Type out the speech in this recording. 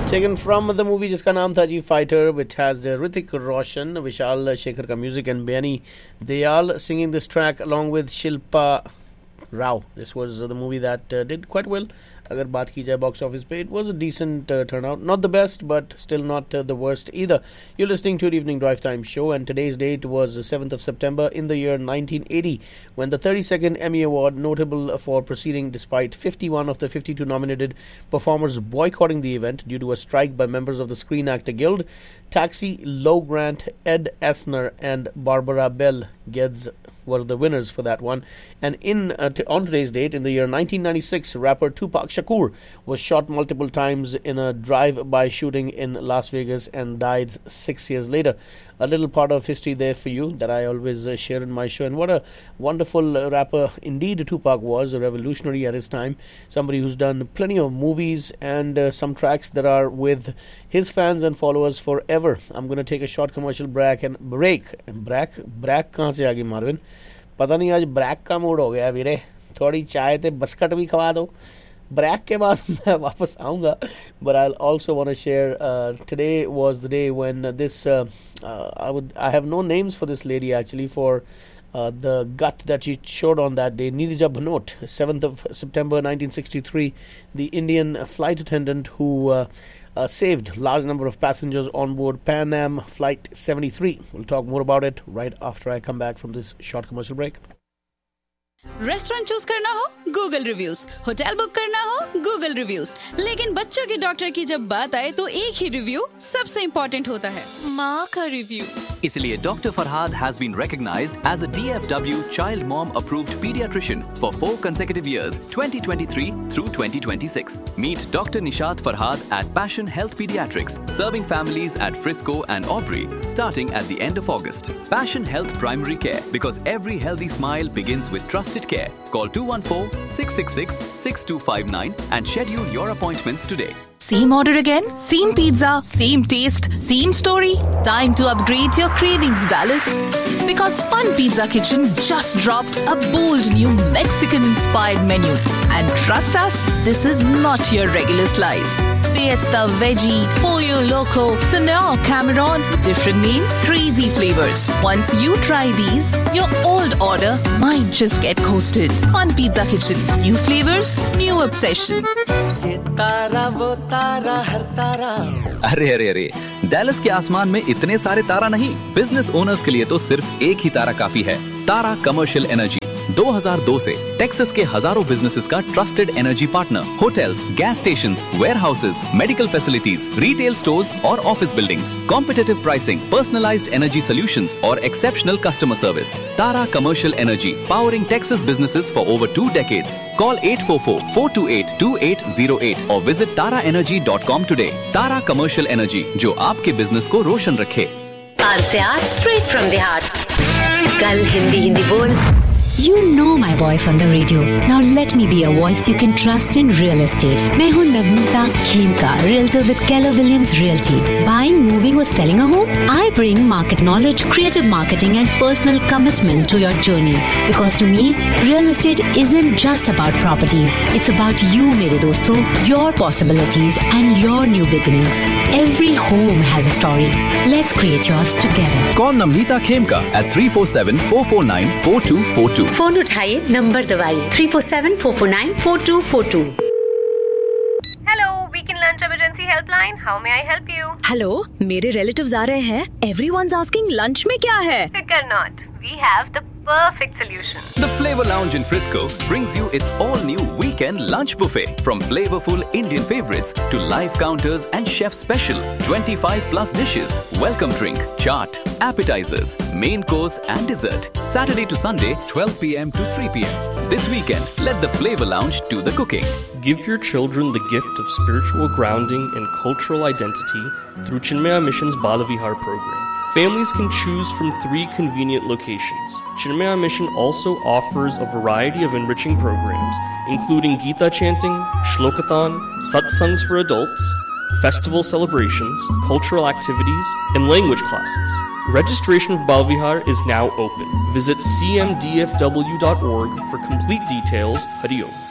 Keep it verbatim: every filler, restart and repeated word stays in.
Taken from the movie जिसका नाम था जी Fighter, which has the Hrithik Roshan, Vishal Shekhar का music and Benny Dayal singing this track along with Shilpa Rao. This was the movie that uh, did quite well. अगर बात की जाए box office पे, it was a decent uh, turnout. Not the best, but still not uh, the worst either. You're listening to the Evening Drive Time Show, and today's date was the seventh of September in the year nineteen eighty, when the thirty-second Emmy Award, notable for proceeding despite fifty-one of the fifty-two nominated performers boycotting the event due to a strike by members of the Screen Actor Guild. Taxi, Low Grant, Ed Asner, and Barbara Bell Geddes were the winners for that one. And in uh, t- on today's date, in the year nineteen ninety-six, rapper Tupac Shakur was shot multiple times in a drive-by shooting in Las Vegas and died six years later. A little part of history there for you that I always uh, share in my show. And what a wonderful uh, rapper indeed Tupac was, a revolutionary at his time. Somebody who's done plenty of movies and uh, some tracks that are with his fans and followers forever. I'm going to take a short commercial break and break. Break? Break कहाँ से आ गई Marvin? पता नहीं आज break का mood हो गया वीरे. थोड़ी चाय ते बस्कट भी खवा दो. Break के बाद मैं वापस आऊँगा. But I'll also want to share, uh, today was the day when uh, this, uh, uh, I would, I have no names for this lady actually, for uh, the gut that she showed on that day. Neerja Bhanot, seventh of September nineteen sixty-three, the Indian flight attendant who uh, uh, saved large number of passengers on board Pan Am Flight seventy-three. We'll talk more about it right after I come back from this short commercial break. Restaurant choose करना हो Google reviews, hotel book करना हो Google reviews, लेकिन बच्चों के doctor की जब बात आए तो एक ही रिव्यू सबसे इम्पोर्टेंट होता है, माँ का रिव्यू. इसलिए doctor Farhad has been recognized as a D F W Child Mom Approved Pediatrician for four consecutive years, twenty twenty-three through twenty twenty-six. Meet Doctor Nishat Farhad at Passion Health Pediatrics, serving families at Frisco and Aubrey, starting at the end of August. Passion Health Primary Care, because every healthy smile begins with trusted care. Call two one four, six six six, six two five nine and schedule your appointments today. Same order again? Same pizza? Same taste? Same story? Time to upgrade your cravings, Dallas. Because Fun Pizza Kitchen just dropped a bold new Mexican-inspired menu. And trust us, this is not your regular slice. Fiesta Veggie, Pollo Loco, Senor Cameron, different names, crazy flavors. Once you try these, your old order might just get coasted. Fun Pizza Kitchen. New flavors, new obsession. अरे अरे अरे, Dallas के आसमान में इतने सारे तारा नहीं. Business owners के लिए तो सिर्फ एक ही तारा काफी है. तारा कमर्शियल एनर्जी दो हज़ार दो से टेक्सास के हजारों बिजनेसेस का trusted energy partner. Hotels, gas stations, warehouses, medical facilities, retail stores और office buildings. Competitive pricing, personalised energy solutions और exceptional customer service. Tara commercial energy, powering Texas businesses for over two decades. Call eight four four, four two eight, two eight zero eight or visit tara energy dot com today. Tara commercial energy, जो आपके business को रोशन रखे. पाँच से आठ straight from the heart. कल हिंदी हिंदी बोल. You know my voice on the radio. Now let me be a voice you can trust in real estate. मैं हूँ Navneeta Khemka, realtor with Keller Williams Realty. Buying, moving or selling a home? I bring market knowledge, creative marketing and personal commitment to your journey. Because to me, real estate isn't just about properties. It's about you, मेरे दोस्तों, your possibilities and your new beginnings. Every home has a story. Let's create yours together. Call Namrita Khemka at three four seven, four four nine, four two four two. Phone उठाइए, number दबाइए three four seven, four four nine, four two four two. Hello, Weekend Lunch Emergency Helpline. How may I help you? Hello, मेरे relatives आ रहे हैं. Everyone's asking lunch में क्या है? Fikr not. We have the perfect solution. The Flavor Lounge in Frisco brings you its all-new weekend lunch buffet. From flavorful Indian favorites to live counters and chef special twenty-five plus dishes, welcome drink, chaat, appetizers, main course and dessert. Saturday to Sunday, twelve p.m. to three p.m. This weekend, let the Flavor Lounge do the cooking. Give your children the gift of spiritual grounding and cultural identity through Chinmaya Mission's Balavihar program. Families can choose from three convenient locations. Chinmaya Mission also offers a variety of enriching programs, including Gita chanting, Shlokathon, satsangs for adults, festival celebrations, cultural activities, and language classes. Registration of Balavihar is now open. Visit c m d f w dot org for complete details. Hari Om.